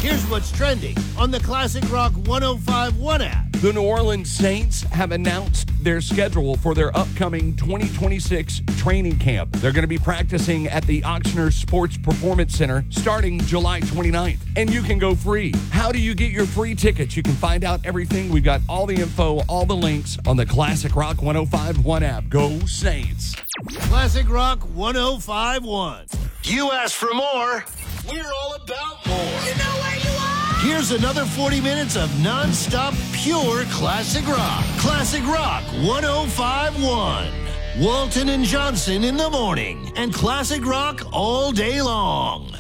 Here's what's trending on the Classic Rock 105.1 app. The New Orleans Saints have announced their schedule for their upcoming 2026 training camp. They're going to be practicing at the Ochsner Sports Performance Center starting July 29th. And you can go free. How do you get your free tickets? You can find out everything. We've got all the info, all the links on the Classic Rock 105.1 app. Go Saints. Classic Rock 105.1. You asked for more. We're all about more. You know where you are? Here's another 40 minutes of non-stop pure classic rock. Classic Rock 105.1. Walton and Johnson in the morning and classic rock all day long.